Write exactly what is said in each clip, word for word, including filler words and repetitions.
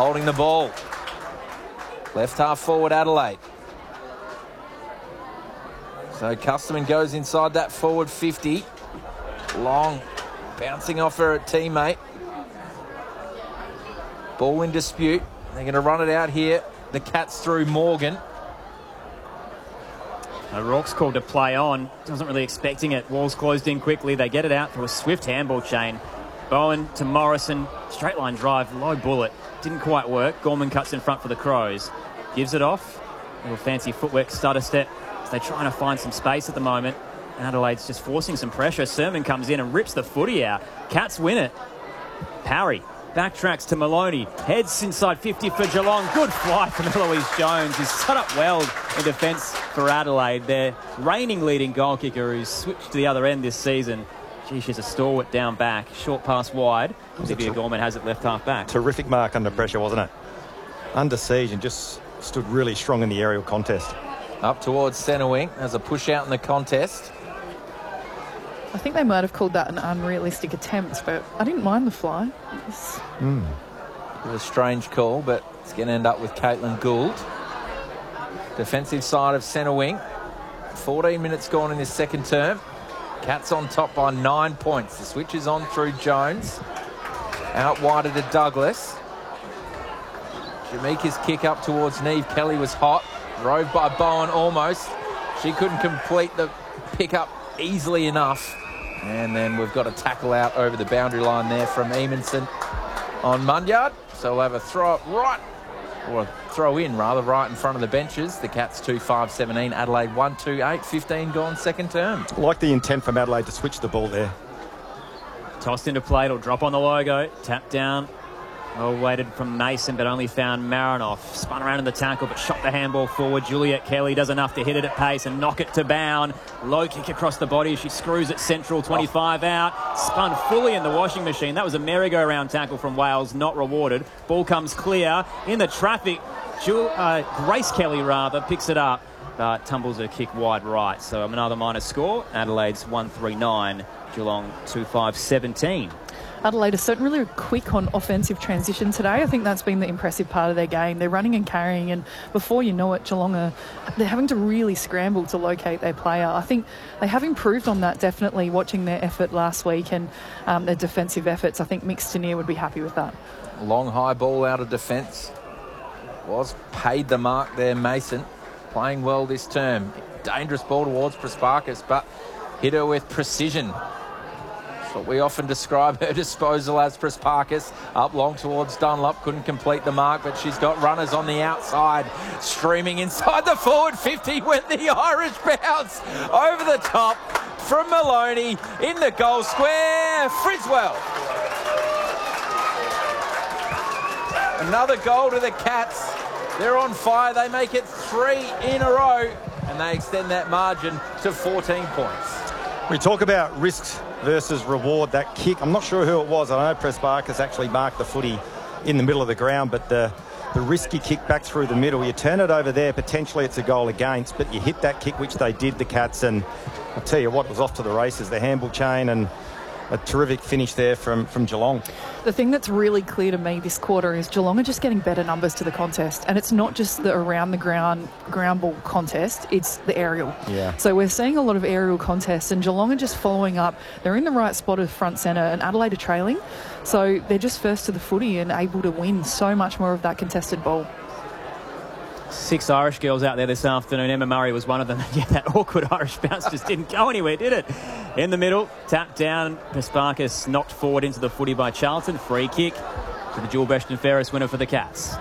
holding the ball. Left half forward Adelaide. So Custerman goes inside that forward fifty. Long, bouncing off her teammate. Ball in dispute. They're going to run it out here. The Cats through Morgan. O'Rourke's called to play on. Wasn't really expecting it. Walls closed in quickly. They get it out through a swift handball chain. Bowen to Morrison. Straight line drive. Low bullet. Didn't quite work. Gorman cuts in front for the Crows. Gives it off. Little fancy footwork, stutter step. They're trying to find some space at the moment. Adelaide's just forcing some pressure. Sermon comes in and rips the footy out. Cats win it. Parry backtracks to Maloney. Heads inside fifty for Geelong. Good fly from Eloise Jones, who's set up well in defence for Adelaide. Their reigning leading goal kicker who's switched to the other end this season. Gee, she's a stalwart down back. Short pass wide. Olivia Gorman has it left half back. Terrific mark under pressure, wasn't it? Under siege and just stood really strong in the aerial contest. Up towards centre wing as a push out in the contest. I think they might have called that an unrealistic attempt, but I didn't mind the fly. It was, mm. it was a strange call, but it's going to end up with Caitlin Gould. Defensive side of centre wing. fourteen minutes gone in this second term. Cats on top by nine points. The switch is on through Jones. Out wider to Douglas. Jamaica's kick up towards Neve Kelly was hot. Rove by Bowen almost. She couldn't complete the pick-up easily enough. And then we've got a tackle out over the boundary line there from Eamonson on Munyard. So we'll have a throw up right, or a throw in rather, right in front of the benches. The Cats two five seventeen, Adelaide one two eight, fifteen gone second term. Like the intent from Adelaide to switch the ball there. Tossed into play, it'll drop on the logo. Tap down. Well waited from Mason, but only found Marinoff. Spun around in the tackle, but shot the handball forward. Juliet Kelly does enough to hit it at pace and knock it to Bowen. Low kick across the body. She screws it central, twenty-five out. Spun fully in the washing machine. That was a merry-go-round tackle from Wales, not rewarded. Ball comes clear in the traffic. Jul uh, Grace Kelly, rather, picks it up, but tumbles her kick wide right. So another minus score. Adelaide's one three nine, Geelong two five seventeen. Adelaide are certainly really quick on offensive transition today. I think that's been the impressive part of their game. They're running and carrying, and before you know it, Geelong are they're having to really scramble to locate their player. I think they have improved on that, definitely, watching their effort last week and um, their defensive efforts. I think Mick Stanier would be happy with that. Long high ball out of defence. Was paid the mark there, Mason. Playing well this term. Dangerous ball towards Prasparkas, but hit her with precision. What we often describe her disposal as. Prasparkas up long towards Dunlop, couldn't complete the mark, but she's got runners on the outside, streaming inside the forward fifty when the Irish bounce over the top from Maloney in the goal square. Friswell. Another goal to the Cats. They're on fire. They make it three in a row, and they extend that margin to fourteen points. We talk about risks versus reward. That kick, I'm not sure who it was. I know Prasparkas actually marked the footy in the middle of the ground, but the, the risky kick back through the middle, you turn it over there, potentially it's a goal against, but you hit that kick, which they did, the Cats, and I'll tell you what, was off to the races. The handball chain and a terrific finish there from, from Geelong. The thing that's really clear to me this quarter is Geelong are just getting better numbers to the contest, and it's not just the around the ground ground ball contest, it's the aerial. Yeah. So we're seeing a lot of aerial contests, and Geelong are just following up. They're in the right spot of front centre, and Adelaide are trailing, so they're just first to the footy and able to win so much more of that contested ball. Six Irish girls out there this afternoon. Emma Murray was one of them. Yeah, that awkward Irish bounce just didn't go anywhere, did it? In the middle, tapped down. Prasparkas knocked forward into the footy by Charlton. Free kick to the Jewel Beshton Ferris winner for the Cats.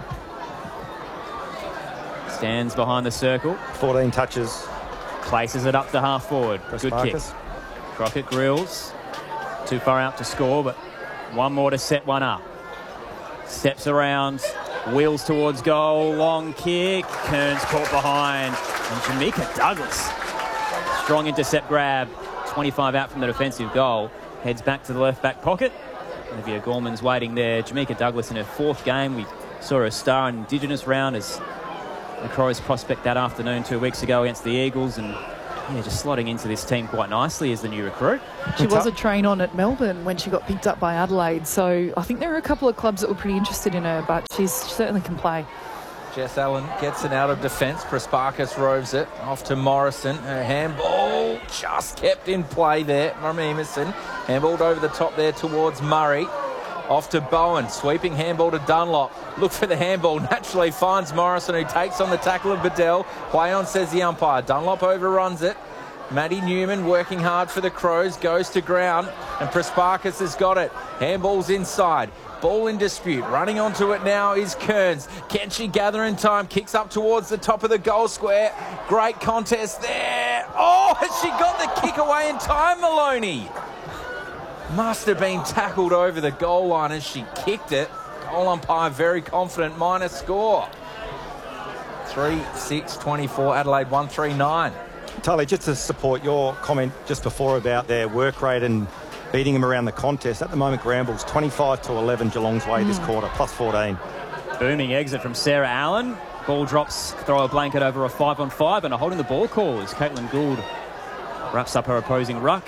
Stands behind the circle. fourteen touches. Places it up to half forward. Good kick. Crockett Grills. Too far out to score, but one more to set one up. Steps around. Wheels towards goal, long kick, Kearns caught behind, and Jamaica Douglas. Strong intercept grab, twenty-five out from the defensive goal, heads back to the left back pocket. Olivia Gorman's waiting there. Jamaica Douglas in her fourth game. We saw her star in Indigenous round as the Crows prospect that afternoon two weeks ago against the Eagles, and yeah, just slotting into this team quite nicely as the new recruit. She was a train on at Melbourne when she got picked up by Adelaide, so I think there are a couple of clubs that were pretty interested in her, but she's, she certainly can play. Jess Allen gets it out of defence. Prasparkas roves it off to Morrison. Her handball just kept in play there from Emerson. Handballed over the top there towards Murray. Off to Bowen. Sweeping handball to Dunlop. Look for the handball. Naturally finds Morrison, who takes on the tackle of Bedell. Play on, says the umpire. Dunlop overruns it. Maddie Newman working hard for the Crows. Goes to ground. And Prasparkas has got it. Handball's inside. Ball in dispute. Running onto it now is Kearns. Can she gather in time? Kicks up towards the top of the goal square. Great contest there. Oh, has she got the kick away in time, Maloney? Must have been tackled over the goal line as she kicked it. Goal umpire very confident. Minus score. three six twenty-four. Adelaide one three nine. Tully, just to support your comment just before about their work rate and beating them around the contest. At the moment, Grambles twenty-five to eleven Geelong's way mm. this quarter, plus fourteen. Booming exit from Sarah Allen. Ball drops, throw a blanket over a five on five, and a holding the ball call as Caitlin Gould wraps up her opposing ruck.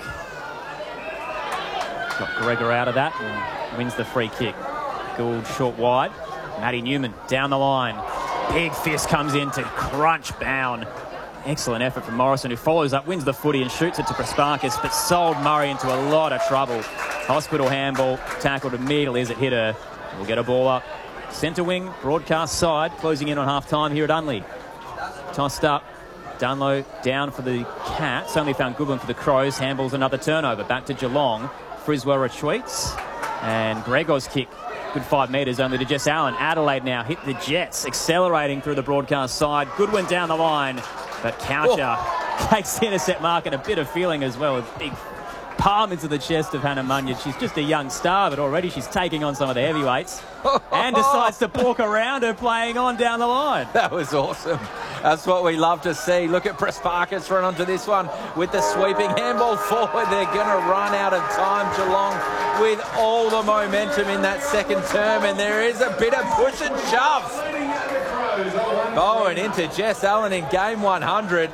Got Gregor out of that and wins the free kick. Gould short wide. Maddie Newman down the line. Big fist comes in to crunch Bowen. Excellent effort from Morrison, who follows up, wins the footy and shoots it to Prasparkas, but sold Murray into a lot of trouble. Hospital handball, tackled immediately as it hit her. We'll get a ball up. Centre wing, broadcast side, closing in on half-time here at Unley. Tossed up. Dunlow down for the Cats. Only found Goodwin for the Crows. Handball's another turnover. Back to Geelong. Friswell retreats. And Gregor's kick. Good five metres only to Jess Allen. Adelaide now hit the Jets, accelerating through the broadcast side. Goodwin down the line. But Coucher oh. takes the intercept mark and a bit of feeling as well. A big palm into the chest of Hannah Munyard. She's just a young star, but already she's taking on some of the heavyweights and decides to walk around her, playing on down the line. That was awesome. That's what we love to see. Look at Prasparkas run onto this one with the sweeping handball forward. They're going to run out of time, Geelong, with all the momentum in that second term, and there is a bit of push and shove. Bowen into Jess Allen in game one hundred.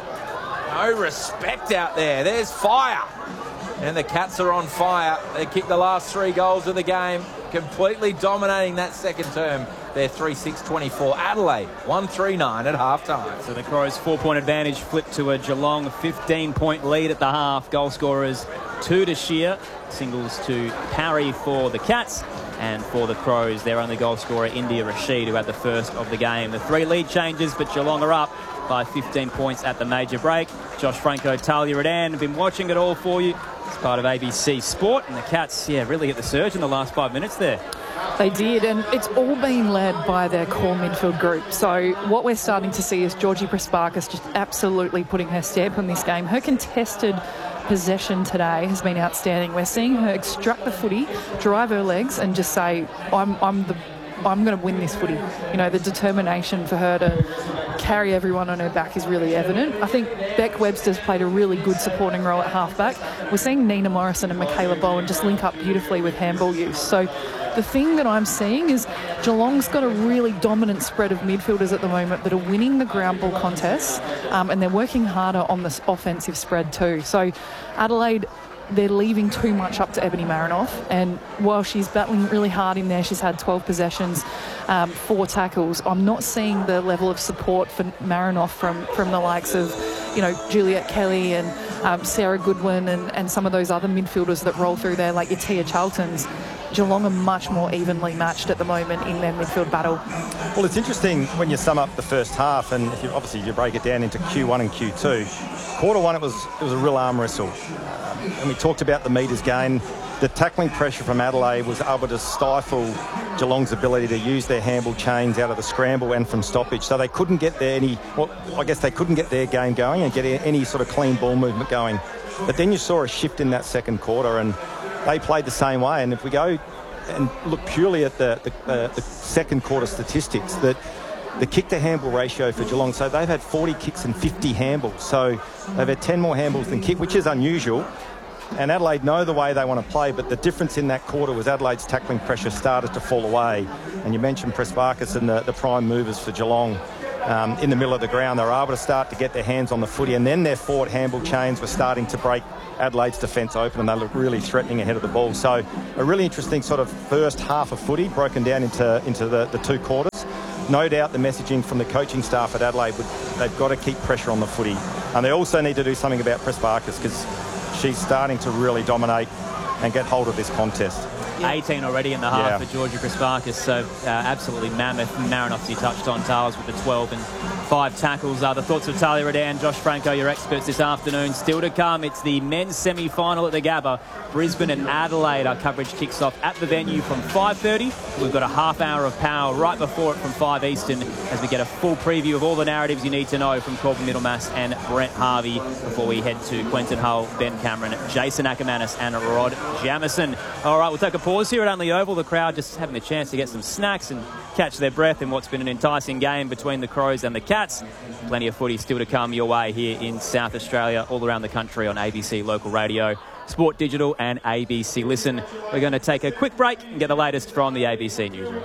No respect out there. There's fire. And the Cats are on fire. They kicked the last three goals of the game, completely dominating that second term. They're three six twenty-four. Adelaide one three nine at half-time. So the Crows' four-point advantage flipped to a Geelong fifteen-point lead at the half. Goal scorers, two to Shear, singles to Parry for the Cats. And for the Crows, their only goal scorer, India Rashid, who had the first of the game. The three lead changes, but Geelong are up by fifteen points at the major break. Josh Franco, Talia Radan have been watching it all for you. It's part of A B C Sport, and the Cats, yeah, really hit the surge in the last five minutes there. They did, and it's all been led by their core midfield group. So what we're starting to see is Georgie Prasparkas just absolutely putting her stamp on this game. Her contested possession today has been outstanding. We're seeing her extract the footy, drive her legs, and just say, I'm, I'm the I'm going to win this footy. You know, the determination for her to carry everyone on her back is really evident. I think Beck Webster's played a really good supporting role at halfback. We're seeing Nina Morrison and Michaela Bowen just link up beautifully with handball use. So the thing that I'm seeing is Geelong's got a really dominant spread of midfielders at the moment that are winning the ground ball contests, um, and they're working harder on this offensive spread too. So Adelaide, they're leaving too much up to Ebony Marinoff, and while she's battling really hard in there, she's had twelve possessions, um, four tackles. I'm not seeing the level of support for Marinoff from, from the likes of, you know, Juliet Kelly and um, Sarah Goodwin and, and some of those other midfielders that roll through there, like your Tia Charltons. Geelong are much more evenly matched at the moment in their midfield battle. Well, it's interesting when you sum up the first half, and if you, obviously you break it down into Q one and Q two. Quarter one, it was it was a real arm wrestle, um, and we talked about the metres gain. The tackling pressure from Adelaide was able to stifle Geelong's ability to use their handball chains out of the scramble and from stoppage, so they couldn't get there any. Well, I guess they couldn't get their game going and get any sort of clean ball movement going. But then you saw a shift in that second quarter, and they played the same way. And if we go and look purely at the, the, uh, the second quarter statistics, that the kick-to-handball ratio for Geelong, so they've had forty kicks and fifty handballs. So they've had ten more handballs than kick, which is unusual. And Adelaide know the way they want to play, but the difference in that quarter was Adelaide's tackling pressure started to fall away. And you mentioned Prasparkas and the, the prime movers for Geelong. um, in the middle of the ground. They were able to start to get their hands on the footy, and then their forward handball chains were starting to break Adelaide's defence open, and they looked really threatening ahead of the ball. So a really interesting sort of first half of footy broken down into, into the, the two quarters. No doubt the messaging from the coaching staff at Adelaide, would, they've got to keep pressure on the footy. And they also need to do something about Prespakis, because she's starting to really dominate and get hold of this contest. eighteen already in the half Yeah. for Georgia Prespakis, so uh, absolutely mammoth. Marinos, you touched on, Tars with the twelve and five tackles. Uh, the thoughts of Talia Redan, Josh Franco, your experts this afternoon. Still to come, it's the men's semi-final at the Gabba. Brisbane and Adelaide. Our coverage kicks off at the venue from five thirty. We've got a half hour of power right before it from five Eastern as we get a full preview of all the narratives you need to know from Corbin Middlemass and Brent Harvey before we head to Quentin Hull, Ben Cameron, Jason Ackermanis and Rod Jamison. All right, we'll take a pause here at Unley Oval. The crowd just having a chance to get some snacks and catch their breath in what's been an enticing game between the Crows and the Cats. Plenty of footy still to come your way here in South Australia, all around the country on A B C Local Radio, Sport Digital and A B C Listen. We're going to take a quick break and get the latest from the A B C newsroom.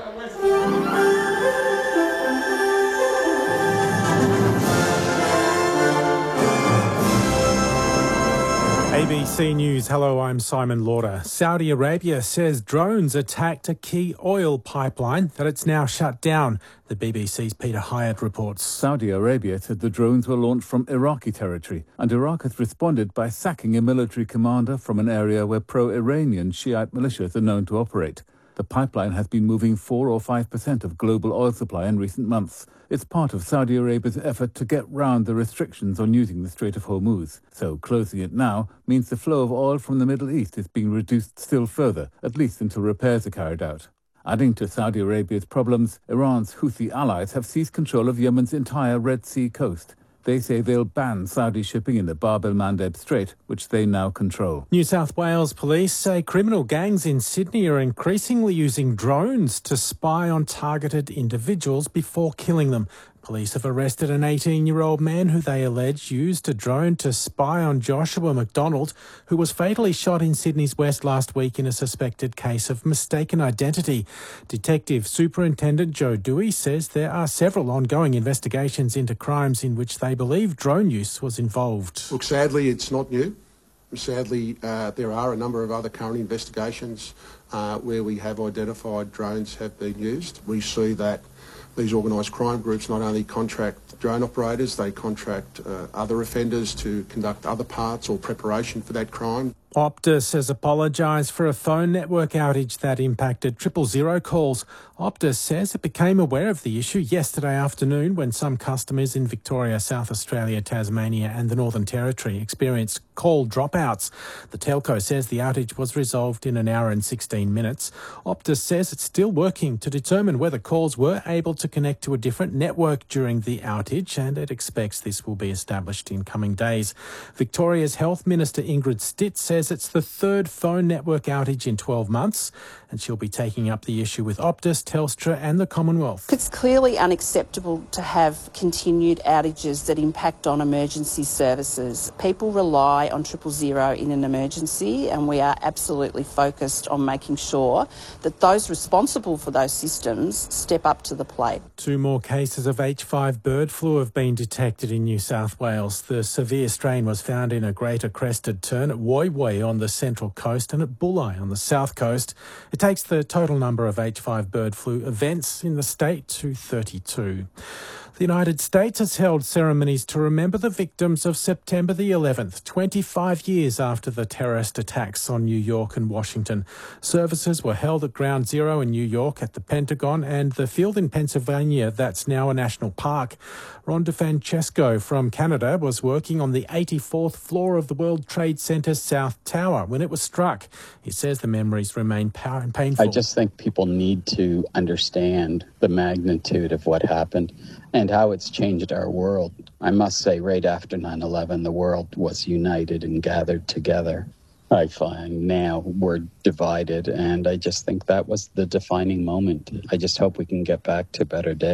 A B C News, hello, I'm Simon Lauder. Saudi Arabia says drones attacked a key oil pipeline that it's now shut down. The B B C's Peter Hyatt reports. Saudi Arabia said the drones were launched from Iraqi territory, and Iraq has responded by sacking a military commander from an area where pro-Iranian Shiite militias are known to operate. The pipeline has been moving four or five percent of global oil supply in recent months. It's part of Saudi Arabia's effort to get round the restrictions on using the Strait of Hormuz. So closing it now means the flow of oil from the Middle East is being reduced still further, at least until repairs are carried out. Adding to Saudi Arabia's problems, Iran's Houthi allies have seized control of Yemen's entire Red Sea coast. They say they'll ban Saudi shipping in the Bab el-Mandeb Strait, which they now control. New South Wales police say criminal gangs in Sydney are increasingly using drones to spy on targeted individuals before killing them. Police have arrested an eighteen-year-old man who they allege used a drone to spy on Joshua McDonald, who was fatally shot in Sydney's West last week in a suspected case of mistaken identity. Detective Superintendent Joe Dewey says there are several ongoing investigations into crimes in which they believe drone use was involved. Look, sadly, it's not new. Sadly, uh, there are a number of other current investigations uh, where we have identified drones have been used. We see that these organised crime groups not only contract drone operators, they contract uh, other offenders to conduct other parts or preparation for that crime. Optus has apologised for a phone network outage that impacted triple zero calls. Optus says it became aware of the issue yesterday afternoon when some customers in Victoria, South Australia, Tasmania and the Northern Territory experienced call dropouts. The telco says the outage was resolved in an hour and sixteen minutes. Optus says it's still working to determine whether calls were able to connect to a different network during the outage, and it expects this will be established in coming days. Victoria's Health Minister Ingrid Stitt says it's the third phone network outage in twelve months, and she'll be taking up the issue with Optus, Telstra and the Commonwealth. It's clearly unacceptable to have continued outages that impact on emergency services. People rely on triple zero in an emergency, and we are absolutely focused on making sure that those responsible for those systems step up to the plate. Two more cases of H five bird flu have been detected in New South Wales. The severe strain was found in a greater crested tern at Woy Woy on the central coast and at Bulli on the south coast. It takes the total number of H five bird flu events in the state to thirty-two. The United States has held ceremonies to remember the victims of September the eleventh, twenty-five years after the terrorist attacks on New York and Washington. Services were held at Ground Zero in New York, at the Pentagon and the field in Pennsylvania that's now a national park. Ron DeFrancesco from Canada was working on the eighty-fourth floor of the World Trade Center's South Tower when it was struck. He says the memories remain painful. I just think people need to understand the magnitude of what happened and how it's changed our world. I must say, right after nine eleven, the world was united and gathered together. I find now we're divided, and I just think that was the defining moment. I just hope we can get back to better days.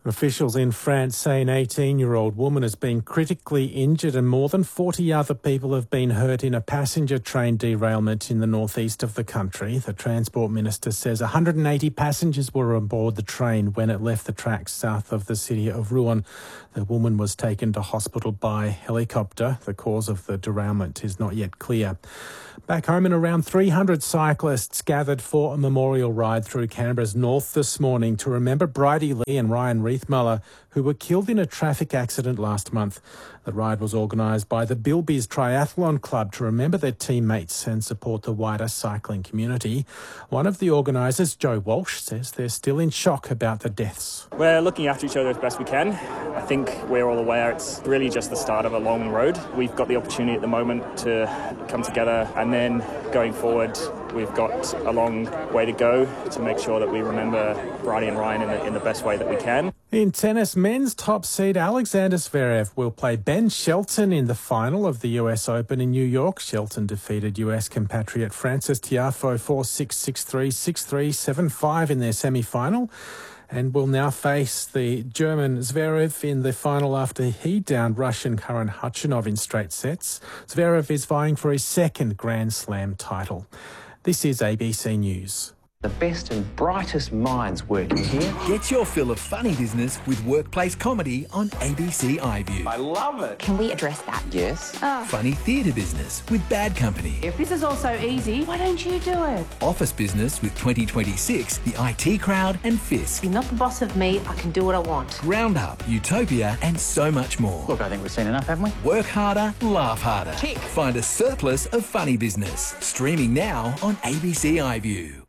Officials in France say an eighteen-year-old woman has been critically injured and more than forty other people have been hurt in a passenger train derailment in the northeast of the country. The Transport Minister says one hundred eighty passengers were on board the train when it left the tracks south of the city of Rouen. The woman was taken to hospital by helicopter. The cause of the derailment is not yet clear. Back home, and around three hundred cyclists gathered for a memorial ride through Canberra's north this morning to remember Bridie Lee and Ryan Riethmuller, who were killed in a traffic accident last month. The ride was organised by the Bilbies Triathlon Club to remember their teammates and support the wider cycling community. One of the organisers, Joe Walsh, says they're still in shock about the deaths. We're looking after each other as best we can. I think we're all aware it's really just the start of a long road. We've got the opportunity at the moment to come together, and then going forward we've got a long way to go to make sure that we remember Bridie and Ryan in the, in the best way that we can. In tennis, men's top seed Alexander Zverev will play Ben Shelton in the final of the U S Open in New York. Shelton defeated U S compatriot Francis Tiafoe four six, six three, six three, seven five in their semi-final, and will now face the German Zverev in the final after he downed Russian Karen Khachanov in straight sets. Zverev is vying for his second Grand Slam title. This is A B C News. The best and brightest minds working here. Get your fill of funny business with workplace comedy on A B C iView. I love it. Can we address that? Yes. Oh. Funny theatre business with Bad Company. If this is all so easy, why don't you do it? Office business with twenty twenty-six, the I T Crowd and Fisk. You're not the boss of me, I can do what I want. Roundup, Utopia and so much more. Look, I think we've seen enough, haven't we? Work harder, laugh harder. Tick. Find a surplus of funny business. Streaming now on A B C iView.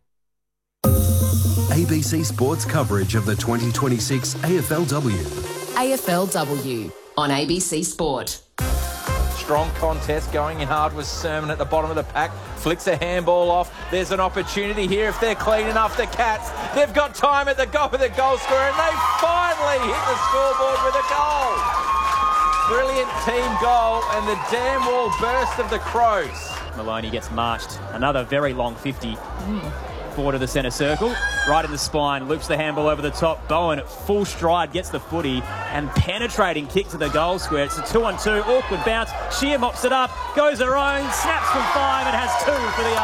A B C Sports coverage of the twenty twenty-six A F L W. A F L W on A B C Sport. Strong contest going in hard with Sermon at the bottom of the pack. Flicks a handball off. There's an opportunity here if they're clean enough. The Cats, they've got time at the goal of the goal scorer, and they finally hit the scoreboard with a goal. Brilliant team goal and the damn wall burst of the Crows. Maloney gets marched. Another very long fifty. Mm. Forward of the centre circle, right in the spine, loops the handball over the top. Bowen at full stride gets the footy and penetrating kick to the goal square. It's a two on two, awkward bounce. Shear mops it up, goes her own, snaps from five and has two for the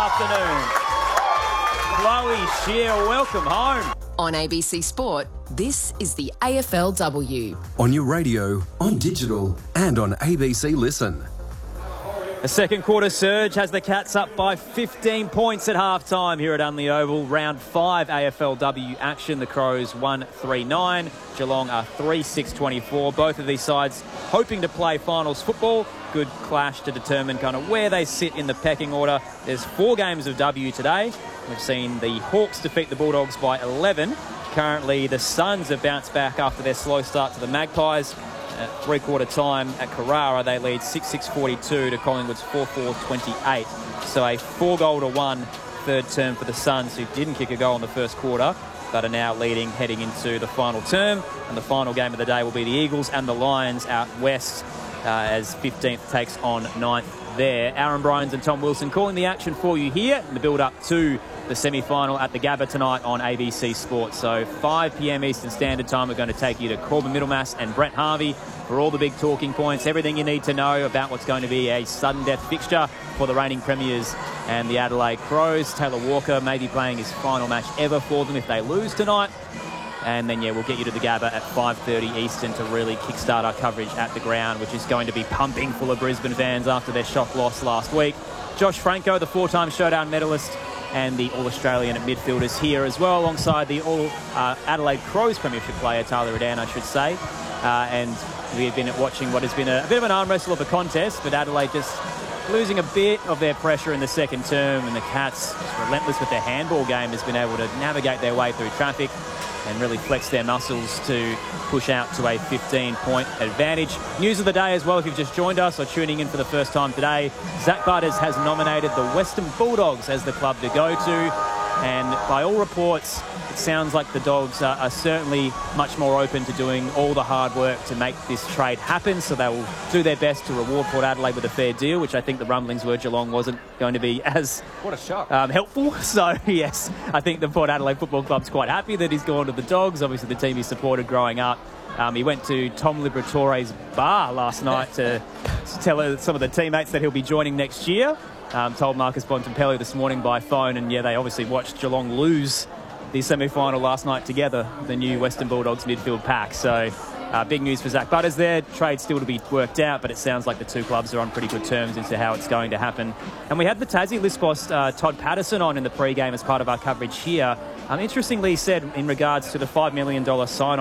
afternoon. Chloe Shear, welcome home. On A B C Sport, this is the A F L W. On your radio, on digital and on A B C Listen. A second quarter surge has the Cats up by fifteen points at half-time here at Unley Oval. Round five A F L W action. The Crows one three nine. Geelong are three six twenty-four. Both of these sides hoping to play finals football. Good clash to determine kind of where they sit in the pecking order. There's four games of W today. We've seen the Hawks defeat the Bulldogs by eleven. Currently, the Suns have bounced back after their slow start to the Magpies. At three-quarter time at Carrara, they lead six six forty-two to Collingwood's four four twenty-eight. So a four-goal to one third term for the Suns, who didn't kick a goal in the first quarter, but are now leading heading into the final term. And the final game of the day will be the Eagles and the Lions out west uh, as fifteenth takes on ninth there. Aaron Bryans and Tom Wilson calling the action for you here in the build-up to the semi-final at the Gabba tonight on A B C Sports. So five p m Eastern Standard Time, we're going to take you to Corbin Middlemass and Brent Harvey for all the big talking points, everything you need to know about what's going to be a sudden death fixture for the reigning premiers and the Adelaide Crows. Taylor Walker may be playing his final match ever for them if they lose tonight. And then, yeah, we'll get you to the Gabba at five thirty Eastern to really kickstart our coverage at the ground, which is going to be pumping full of Brisbane fans after their shock loss last week. Josh Franco, the four-time Showdown medalist, and the All-Australian midfielders here as well, alongside the All uh, Adelaide Crows premiership player, Tyler Redan, I should say. Uh, and we have been watching what has been a, a bit of an arm wrestle of a contest, but Adelaide just losing a bit of their pressure in the second term, and the Cats, just relentless with their handball game, has been able to navigate their way through traffic and really flex their muscles to push out to a fifteen-point advantage. News of the day as well, if you've just joined us or tuning in for the first time today, Zach Butters has nominated the Western Bulldogs as the club to go to. And by all reports, it sounds like the Dogs are, are certainly much more open to doing all the hard work to make this trade happen, so they will do their best to reward Port Adelaide with a fair deal, which I think the rumblings were Geelong wasn't going to be as what a shock. Um, helpful. So, yes, I think the Port Adelaide Football Club's quite happy that he's gone to the Dogs, obviously the team he supported growing up. Um, he went to Tom Liberatore's bar last night to, to tell some of the teammates that he'll be joining next year. Um, told Marcus Bontempelli this morning by phone, and yeah, they obviously watched Geelong lose the semi-final last night together, the new Western Bulldogs midfield pack. So uh, big news for Zach Butters there. Trade still to be worked out, but it sounds like the two clubs are on pretty good terms as to how it's going to happen. And we had the Tassie list boss uh, Todd Patterson on in the pre-game as part of our coverage here. Um, interestingly, he said in regards to the five million dollars sign